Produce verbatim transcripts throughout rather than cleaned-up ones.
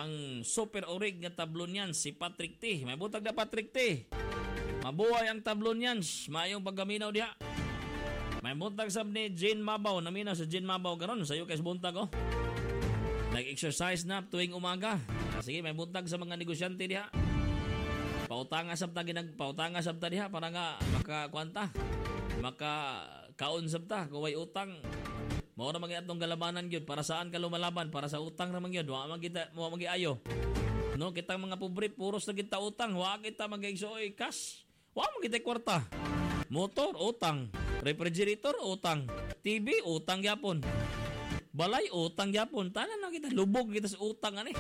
ang super orig nga tablon yan, si Patrick T. May butag na Patrick T. Mabuhay ang tablon yan, mayong paggaminaw diha. May buntag sab ni Jean Mabaw, naminaw sa Jean Mabaw karon sayo kay buntag oh. Nag-exercise na tuwing umaga. Sige, may buntag sa mga negosyante diha. Pautanga sabta ginag pautanga sabta diha para nga makakwanta. Maka kaon sabta kuway utang. Mao na mga atong galabanan gyud para saan ka lumalaban para sa utang ra man gyud wa man kita mo magiayo. No kita mga pobre puros na kita utang wa kita magigsoy cash. Wa man kita kwarta. Motor utang, refrigerator utang, T V utang gyapon. Balay utang gyapon. Tanan na kita lubog kita sa utang ani.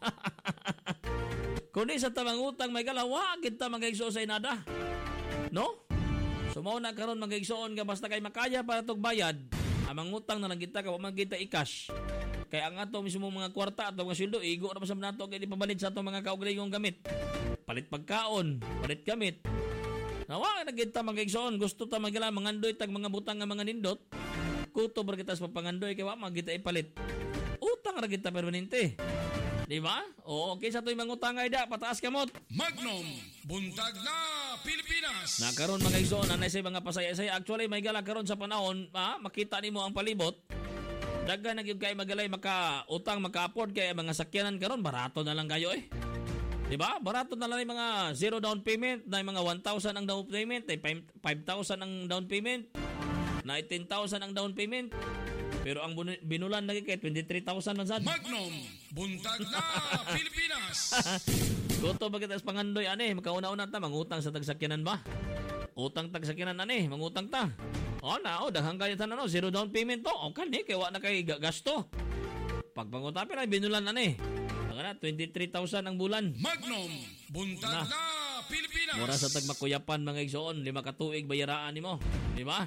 Kundi sa tamang utang may galawa kita magigsoy nada. No? Sumaw na karon magigsoon ka basta kay makaya para tog bayad. Amang utang na lang kita ka wa man kita i-cash. Kaya ang ato mismo mga kwarta ato mga sweldo igo ra sa nato kay ipabalit sa ato mga kaugalingong gamit. Palit pagkaon, palit gamit. Nawa na kita magigsoon gusto ta magila mangandoy tag mga butang nga mga nindot. Kuto bar kita sa pangandoy kay wa man kita ipalit. Utang ra kita permanente. Di ba? O okay sa to'y mangutangay da, pataas kamot. Magnum, buntag na Pilipinas. Nakaroon mga igsoon, anay sa mga pasaya-saya. Actually, may gala karon sa panahon, ha? Makita nimo ang palibot. Daga na gyud kay magalay maka utang maka-afford kay mga sakyanan karon barato na lang kayo eh. Di ba? Barato na lang yung mga zero down payment, na yung mga one thousand ang down payment, ay five thousand ang down payment, na ten thousand ang down payment. Pero ang binulan lagi kay twenty-three thousand man sad. Magnum, buntag na Pilipinas. Kuto ba kita sa pangandoy ani, makauna-una ta mangutang sa tagsakyanan ba? Utang tagsakyanan ani, mangutang ta. O na, o daghang kaya tanan no, zero down payment to. O kani kay wa na kay gasto. Pag pangutapin ay binulan ani. Ang na twenty-three thousand ang bulan. Magnum, buntag na, na Pilipinas. Mura sa tagmakuyapan mga igsoon, lima ka tuig bayaraan nimo, di ba?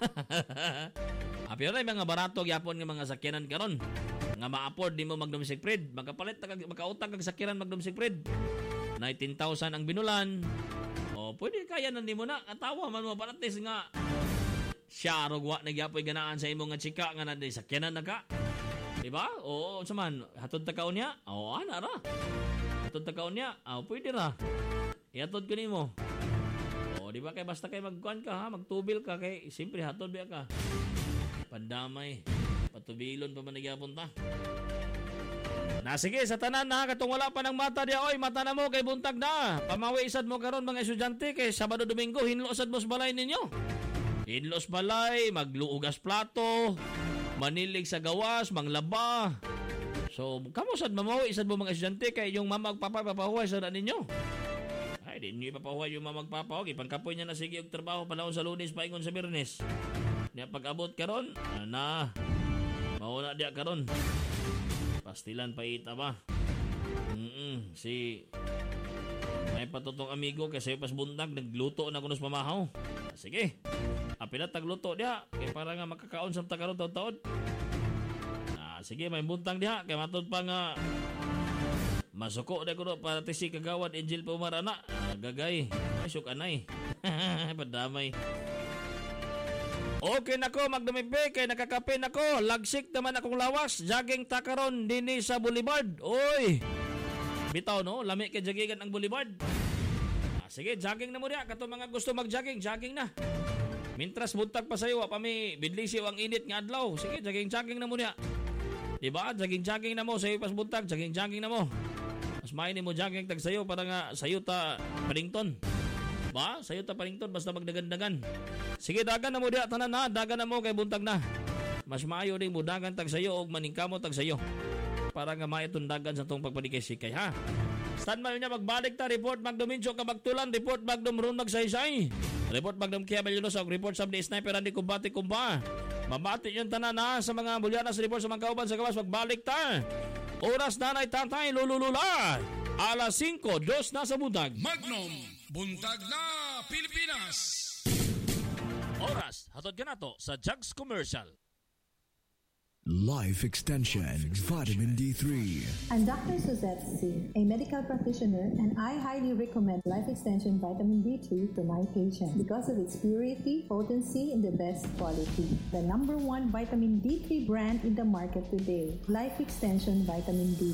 Apyo na mga barato gyapon nga mga sakyanan karon. Nga ma-afford di mo Magnum Siegfried, makapalit kag makautang kag sakyanan Magnum Siegfried. nineteen thousand ang binulan. O pwede kaya na nimo na atawa man mo parates nga. Siya rogwa na gyapon ganaan sa imong nga chika nga na sakyanan na ka. Di ba? Oo, saman hatod ta kaon niya. O ana ra. Hatod ta kaon niya. O pwede ra. Ihatod ko nimo. O di ba kay basta kay magkuan ka ha, magtubil ka kay simpre hatod biya ka. Pandamay. Patubilon pa man nagyapon ta. Na sige, sa tanan na katong wala pa ng mata diya, oy, mata na mo kay buntag na. Pamawi isad mo karon mga estudyante kay Sabado Domingo hinlosad mo sa balay ninyo. Hinlos balay, magluugas plato, manilig sa gawas, manglaba. So, kamo sad mamawi isad mo mga estudyante kay yung mama ug papa papahuway sa ninyo. Ay, di niyo papahuway yung mama ug papa, okay, pangkapoy niya na sige og trabaho panahon sa Lunes paingon sa Biyernes. Niya pag-abot karon, ana. Mauna dia karon. Pastilan pa ita ba? Mm si may patutong amigo kasi pas bundag nagluto na kuno sa pamahaw. Sige. Apila tagluto dia kay para nga makakaon sa karon taon-taon. Ah, sige may buntang dia kay matud pa nga masuko da kuno para tisi kagawad Angel Pumarana. Ah, gagay. Ay syuk anay. Padamay. Okay nako, magdumibe kay nakakape nako. Lagsik naman akong lawas. Jogging takaron dinhi sa Boulevard. Oy. Bitaw no, lami kay joggingan ang Boulevard. Ah, sige, jogging na mo diha kato mga gusto mag-jogging, jogging na. Mintras buntag pa sayo, pa mi bidlisiw ang init nga adlaw. Sige, jogging-jogging na mo diha. Di ba? Jogging-jogging na mo sayo pas buntag, jogging-jogging na mo. Mas main mo jogging tag sayo para nga sayo ta Paddington. Ba? Sayo ta Paddington basta magdagan-dagan. Sige, dagan na mo diha tanan na, dagan na mo kay buntag na. Mas maayo ding mo dagan tag sayo og maningkamo tag sayo. Para nga maitundagan sa tong pagpadikay-sikay ha. Stand by niya magbalik ta, report Magdomincio kabagtulan, report Magdom Ron magsaysay. Report Magdom Kia Belyonos og report sab ni Sniper Andy Kumbati Kumba. Mabati yung tanan na sa mga bulyanas report sa mga kauban sa gawas magbalik ta. Oras na nay tatay lululula. Alas singko, dos na sa buntag. Magnum, buntag na Pilipinas. Oras, hatod ka na to sa Jugs Commercial. Life Extension, Vitamin D three. I'm Doctor Suzette C., a medical practitioner, and I highly recommend Life Extension Vitamin D three to my patients because of its purity, potency, and the best quality. The number one vitamin D three brand in the market today, Life Extension Vitamin D